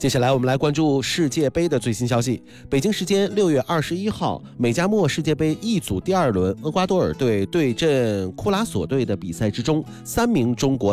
接下来我们来关注世界杯的最新消息。北京时间6月21号，美加墨世界杯 E 组第2轮，厄瓜多尔队对阵库拉索队的比赛之中，3名中国